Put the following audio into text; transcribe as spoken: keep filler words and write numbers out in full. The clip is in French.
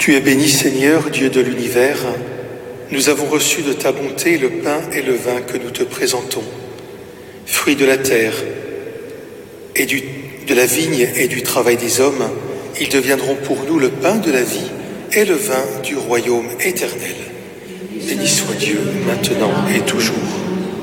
Tu es béni, Seigneur, Dieu de l'univers. Nous avons reçu de ta bonté le pain et le vin que nous te présentons, fruits de la terre et du, de la vigne et du travail des hommes. Ils deviendront pour nous le pain de la vie et le vin du royaume éternel. Béni soit Dieu, maintenant et toujours.